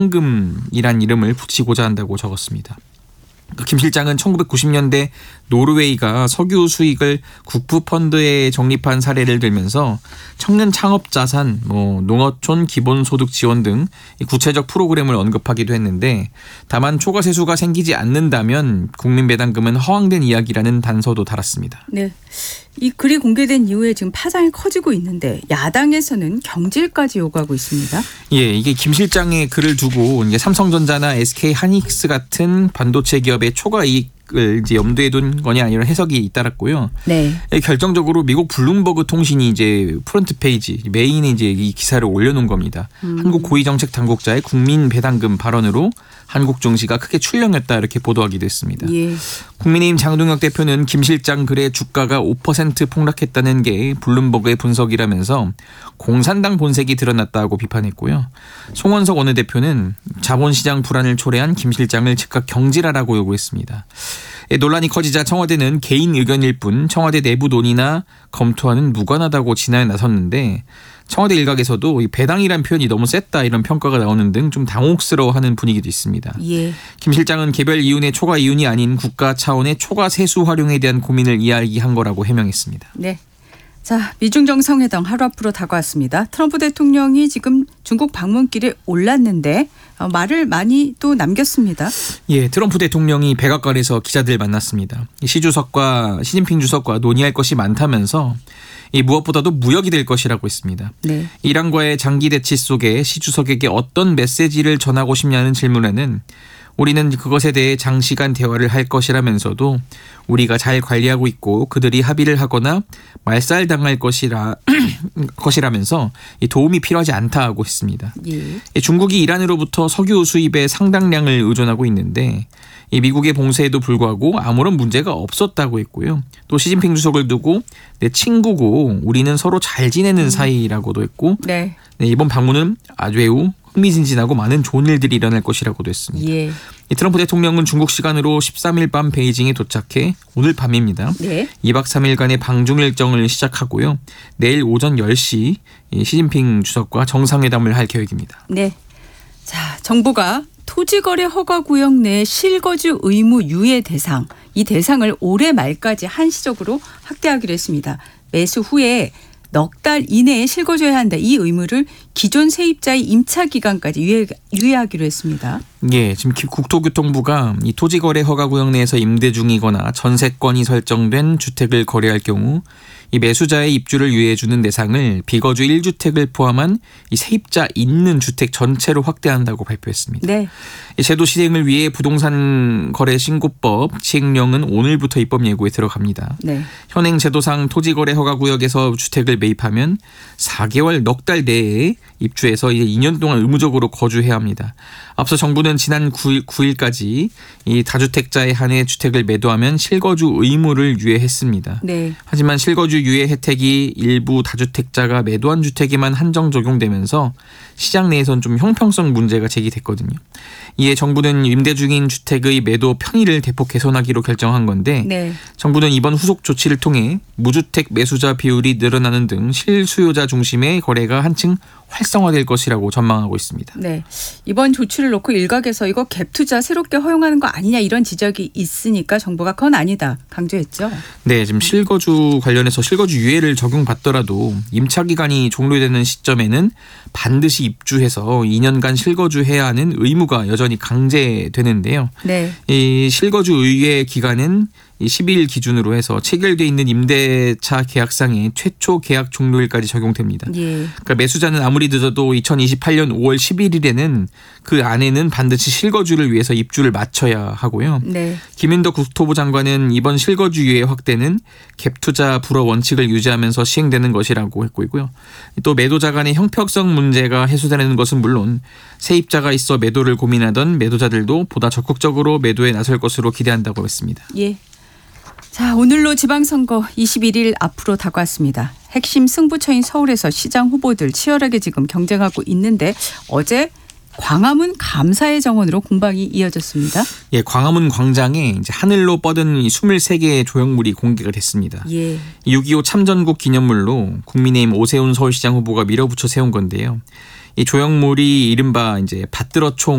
배당금이란 이름을 붙이고자 한다고 적었습니다. 김 실장은 1990년대 노르웨이가 석유 수익을 국부펀드에 적립한 사례를 들면서 청년 창업 자산, 농어촌 기본소득 지원 등 구체적 프로그램을 언급하기도 했는데, 다만 초과 세수가 생기지 않는다면 국민배당금은 허황된 이야기라는 단서도 달았습니다. 네, 이 글이 공개된 이후에 지금 파장이 커지고 있는데 야당에서는 경질까지 요구하고 있습니다. 예, 이게 김 실장의 글을 두고 이제 삼성전자나 SK 하이닉스 같은 반도체 기업의 초과 이익을 이제 염두에 둔 거냐 이런 해석이 잇따랐고요. 네. 결정적으로 미국 블룸버그 통신이 이제 프론트 페이지 메인에 이제 이 기사를 올려놓은 겁니다. 한국 고위정책 당국자의 국민 배당금 발언으로 한국 증시가 크게 출렁였다 이렇게 보도하기도 했습니다. 예. 국민의힘 장동혁 대표는 김 실장 글에 주가가 5% 폭락했다는 게 블룸버그의 분석이라면서 공산당 본색이 드러났다고 비판했고요. 송원석 원내대표는 자본시장 불안을 초래한 김 실장을 즉각 경질하라고 요구했습니다. 논란이 커지자 청와대는 개인 의견일 뿐 청와대 내부 논의나 검토와는 무관하다고 진화에 나섰는데, 청와대 일각에서도 이 배당이란 표현이 너무 셌다 이런 평가가 나오는 등 좀 당혹스러워하는 분위기도 있습니다. 예. 김 실장은 개별 이윤의 초과 이윤이 아닌 국가 차원의 초과 세수 활용에 대한 고민을 이야기한 거라고 해명했습니다. 네. 자, 미중 정상회담 하루 앞으로 다가왔습니다. 트럼프 대통령이 지금 중국 방문길에 올랐는데 말을 많이 또 남겼습니다. 예, 트럼프 대통령이 백악관에서 기자들 만났습니다. 시 진핑 주석과 논의할 것이 많다면서 무엇보다도 무역이 될 것이라고 했습니다. 네. 이란과의 장기 대치 속에 시 주석에게 어떤 메시지를 전하고 싶냐는 질문에는 우리는 그것에 대해 장시간 대화를 할 것이라면서도 우리가 잘 관리하고 있고 그들이 합의를 하거나 말살당할 것이라면서 도움이 필요하지 않다고 했습니다. 예. 중국이 이란으로부터 석유 수입의 상당량을 의존하고 있는데 미국의 봉쇄에도 불구하고 아무런 문제가 없었다고 했고요. 또 시진핑 주석을 두고 내 친구고 우리는 서로 잘 지내는 사이라고도 했고, 네. 이번 방문은 아주 매우 흥미진진하고 많은 좋은 일들이 일어날 것이라고도 했습니다. 예. 트럼프 대통령은 중국 시간으로 13일 밤 베이징에 도착해 오늘 밤입니다. 네. 2박 3일간의 방중 일정을 시작하고요. 내일 오전 10시 시진핑 주석과 정상회담을 할 계획입니다. 네. 자, 정부가 토지거래 허가구역 내 실거주 의무 유예 대상, 이 대상을 올해 말까지 한시적으로 확대하기로 했습니다. 매수 후에 넉 달 이내에 실거주해야 한다. 이 의무를 기존 세입자의 임차 기간까지 유예하기로 했습니다. 예, 지금 국토교통부가 이 토지거래 허가구역 내에서 임대 중이거나 전세권이 설정된 주택을 거래할 경우 이 매수자의 입주를 유예해주는 대상을 비거주 1주택을 포함한 이 세입자 있는 주택 전체로 확대한다고 발표했습니다. 네. 이 제도 시행을 위해 부동산 거래 신고법 시행령은 오늘부터 입법 예고에 들어갑니다. 네. 현행 제도상 토지거래 허가구역에서 주택을 매입하면 4개월 넉 달 내에 입주해서 이제 2년 동안 의무적으로 거주해야 합니다. 앞서 정부는 지난 9일까지 이 다주택자에 한해 주택을 매도하면 실거주 의무를 유예했습니다. 네. 하지만 실거주 유예 혜택이 일부 다주택자가 매도한 주택에만 한정 적용되면서 시장 내에선 좀 형평성 문제가 제기됐거든요. 이에 정부는 임대 중인 주택의 매도 편의를 대폭 개선하기로 결정한 건데, 네. 정부는 이번 후속 조치를 통해 무주택 매수자 비율이 늘어나는 등 실수요자 중심의 거래가 한층 활성화될 것이라고 전망하고 있습니다. 네. 이번 조치를 놓고 일각에서 이거 갭 투자 새롭게 허용하는 거 아니냐 이런 지적이 있으니까 정부가 그건 아니다 강조했죠. 네, 지금 실거주 관련해서 실거주 유예를 적용받더라도 임차 기간이 종료되는 시점에는 반드시 입주해서 2년간 실거주해야 하는 의무가 여전히 강제되는데요. 네. 이 실거주 유예 기간은 10일 기준으로 해서 체결돼 있는 임대차 계약상의 최초 계약 종료일까지 적용됩니다. 예. 그러니까 매수자는 아무리 늦어도 2028년 5월 11일에는 그 안에는 반드시 실거주를 위해서 입주를 마쳐야 하고요. 네. 김인덕 국토부 장관은 이번 실거주 유예 확대는 갭투자 불허 원칙을 유지하면서 시행되는 것이라고 했고 있고요. 또 매도자 간의 형평성 문제가 해소되는 것은 물론 세입자가 있어 매도를 고민하던 매도자들도 보다 적극적으로 매도에 나설 것으로 기대한다고 했습니다. 예. 자, 오늘로 지방선거 21일 앞으로 다가왔습니다. 핵심 승부처인 서울에서 시장 후보들 치열하게 지금 경쟁하고 있는데 어제 광화문 감사의 정원으로 공방이 이어졌습니다. 예, 광화문 광장에 이제 하늘로 뻗은 23개의 조형물이 공개가 됐습니다. 예. 6.25 참전국 기념물로 국민의힘 오세훈 서울시장 후보가 밀어붙여 세운 건데요. 이 조형물이 이른바 이제 받들어 총